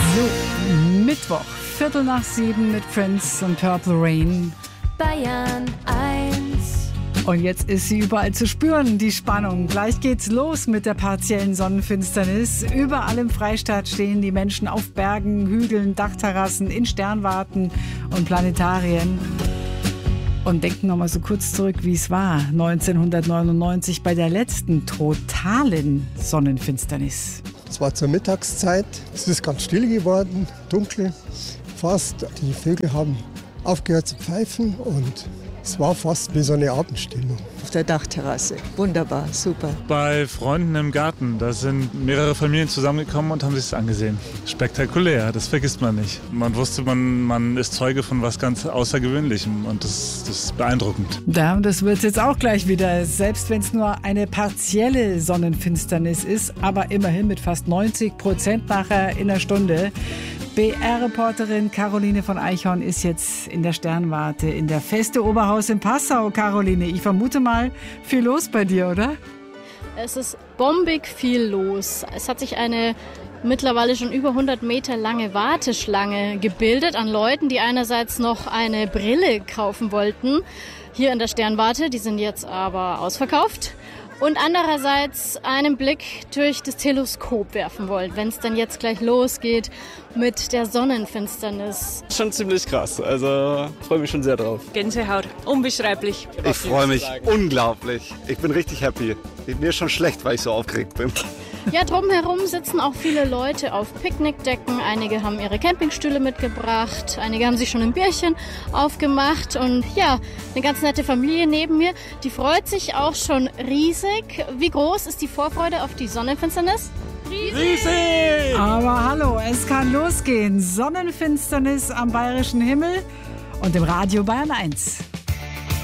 So, Mittwoch, 6:15 mit Prince und Purple Rain. Bayern 1. Und jetzt ist sie überall zu spüren, die Spannung. Gleich geht's los mit der partiellen Sonnenfinsternis. Überall im Freistaat stehen die Menschen auf Bergen, Hügeln, Dachterrassen, in Sternwarten und Planetarien. Und denken noch mal so kurz zurück, wie es war 1999 bei der letzten totalen Sonnenfinsternis. Es war zur Mittagszeit, es ist ganz still geworden, dunkel fast. Die Vögel haben aufgehört zu pfeifen und es war fast wie so eine Abendstimmung. Auf der Dachterrasse. Wunderbar, super. Bei Freunden im Garten. Da sind mehrere Familien zusammengekommen und haben sich das angesehen. Spektakulär, das vergisst man nicht. Man wusste, man ist Zeuge von was ganz Außergewöhnlichem und das ist beeindruckend. Ja, und das wird jetzt auch gleich wieder, selbst wenn es nur eine partielle Sonnenfinsternis ist, aber immerhin mit fast 90% nachher in einer Stunde. BR-Reporterin Caroline von Eichhorn ist jetzt in der Sternwarte in der Feste Oberhaus in Passau. Caroline, ich vermute mal, viel los bei dir, oder? Es ist bombig viel los. Es hat sich eine mittlerweile schon über 100 Meter lange Warteschlange gebildet an Leuten, die einerseits noch eine Brille kaufen wollten hier in der Sternwarte. Die sind jetzt aber ausverkauft. Und andererseits einen Blick durch das Teleskop werfen wollen, wenn es dann jetzt gleich losgeht mit der Sonnenfinsternis. Schon ziemlich krass, also freue mich schon sehr drauf. Gänsehaut, unbeschreiblich. Ich freue mich unglaublich. Ich bin richtig happy. Mir ist schon schlecht, weil ich so aufgeregt bin. Ja, drumherum sitzen auch viele Leute auf Picknickdecken. Einige haben ihre Campingstühle mitgebracht, einige haben sich schon ein Bierchen aufgemacht. Und ja, eine ganz nette Familie neben mir, die freut sich auch schon riesig. Wie groß ist die Vorfreude auf die Sonnenfinsternis? Riesig! Aber hallo, es kann losgehen. Sonnenfinsternis am bayerischen Himmel und im Radio Bayern 1.